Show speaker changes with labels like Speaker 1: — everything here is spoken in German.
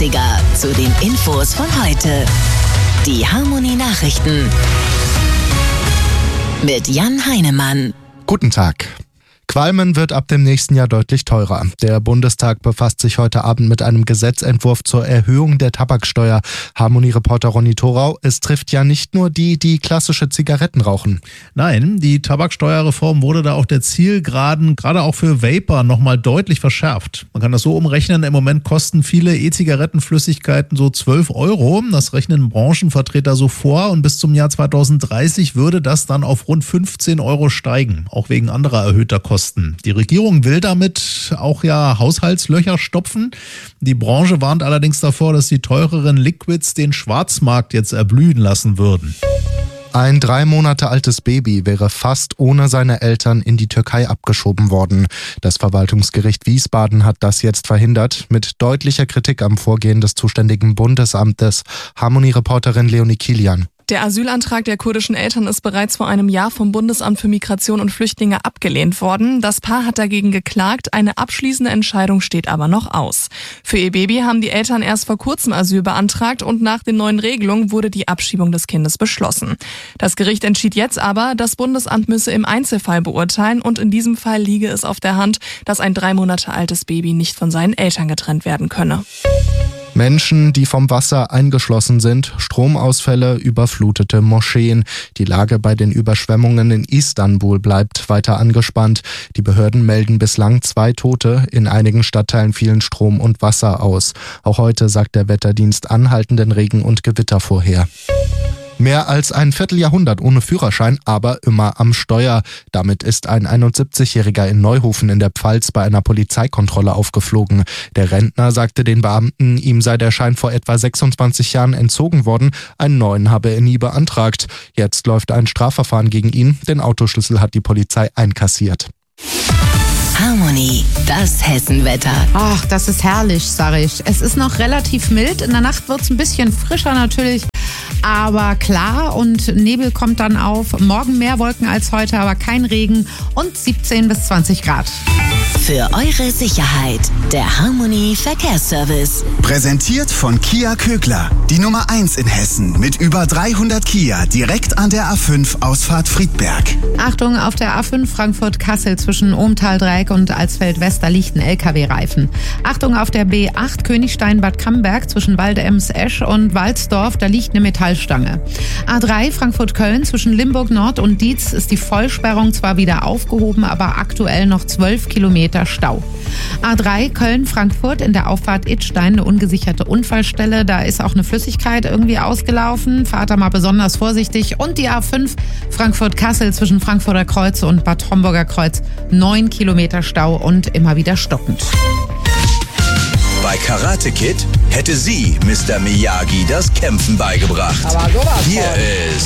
Speaker 1: Klassiker zu den Infos von heute. Die Harmony Nachrichten mit Jan Heinemann.
Speaker 2: Guten Tag. Qualmen wird ab dem nächsten Jahr deutlich teurer. Der Bundestag befasst sich heute Abend mit einem Gesetzentwurf zur Erhöhung der Tabaksteuer. Harmony-Reporter Ronny Thorau, es trifft ja nicht nur die klassische Zigaretten rauchen.
Speaker 3: Nein, die Tabaksteuerreform wurde da auf der Zielgeraden, gerade auch für Vapor, nochmal deutlich verschärft. Man kann das so umrechnen, im Moment kosten viele E-Zigarettenflüssigkeiten so 12 €. Das rechnen Branchenvertreter so vor und bis zum Jahr 2030 würde das dann auf rund 15 € steigen, auch wegen anderer erhöhter Kosten. Die Regierung will damit auch Haushaltslöcher stopfen. Die Branche warnt allerdings davor, dass die teureren Liquids den Schwarzmarkt jetzt erblühen lassen würden.
Speaker 2: Ein 3 Monate altes Baby wäre fast ohne seine Eltern in die Türkei abgeschoben worden. Das Verwaltungsgericht Wiesbaden hat das jetzt verhindert, mit deutlicher Kritik am Vorgehen des zuständigen Bundesamtes. Harmony-Reporterin Leonie Kilian.
Speaker 4: Der Asylantrag der kurdischen Eltern ist bereits vor einem Jahr vom Bundesamt für Migration und Flüchtlinge abgelehnt worden. Das Paar hat dagegen geklagt, eine abschließende Entscheidung steht aber noch aus. Für ihr Baby haben die Eltern erst vor kurzem Asyl beantragt und nach den neuen Regelungen wurde die Abschiebung des Kindes beschlossen. Das Gericht entschied jetzt aber, das Bundesamt müsse im Einzelfall beurteilen und in diesem Fall liege es auf der Hand, dass ein 3 Monate altes Baby nicht von seinen Eltern getrennt werden könne.
Speaker 2: Menschen, die vom Wasser eingeschlossen sind, Stromausfälle, überflutete Moscheen. Die Lage bei den Überschwemmungen in Istanbul bleibt weiter angespannt. Die Behörden melden bislang 2 Tote. In einigen Stadtteilen fielen Strom und Wasser aus. Auch heute sagt der Wetterdienst anhaltenden Regen und Gewitter vorher. Mehr als ein Vierteljahrhundert ohne Führerschein, aber immer am Steuer. Damit ist ein 71-Jähriger in Neuhofen in der Pfalz bei einer Polizeikontrolle aufgeflogen. Der Rentner sagte den Beamten, ihm sei der Schein vor etwa 26 Jahren entzogen worden. Einen neuen habe er nie beantragt. Jetzt läuft ein Strafverfahren gegen ihn. Den Autoschlüssel hat die Polizei einkassiert.
Speaker 1: Harmony, das Hessenwetter.
Speaker 5: Ach, das ist herrlich, sag ich. Es ist noch relativ mild. In der Nacht wird es ein bisschen frischer natürlich. Aber klar und Nebel kommt dann auf. Morgen mehr Wolken als heute, aber kein Regen und 17 bis 20 Grad.
Speaker 1: Für eure Sicherheit, der Harmony Verkehrsservice.
Speaker 6: Präsentiert von Kia Kögler, die Nummer 1 in Hessen mit über 300 Kia direkt an der A5 Ausfahrt Friedberg.
Speaker 5: Achtung, auf der A5 Frankfurt-Kassel zwischen Ohmtal-Dreieck und Alsfeld-West, da liegt ein LKW-Reifen. Achtung, auf der B8 Königstein-Bad Camberg zwischen Waldems-Esch und Walsdorf, da liegt eine Metallstange. A3 Frankfurt-Köln zwischen Limburg-Nord und Dietz ist die Vollsperrung zwar wieder aufgehoben, aber aktuell noch 12 Kilometer Stau. A3 Köln-Frankfurt in der Auffahrt Idstein eine ungesicherte Unfallstelle. Da ist auch eine Flüssigkeit irgendwie ausgelaufen. Fahrt da mal besonders vorsichtig. Und die A5 Frankfurt-Kassel zwischen Frankfurter Kreuz und Bad Homburger Kreuz 9 Kilometer Stau und immer wieder stockend.
Speaker 7: Bei Karate Kid hätte sie Mr. Miyagi das Kämpfen beigebracht.
Speaker 5: Aber sowas
Speaker 7: Hier ist